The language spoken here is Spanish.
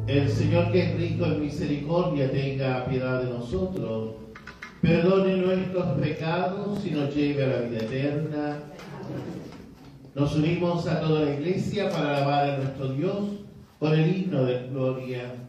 El Señor, que es rico en misericordia, tenga piedad de nosotros, perdone nuestros pecados y nos lleve a la vida eterna. Nos unimos a toda la Iglesia para alabar a nuestro Dios con el himno de gloria.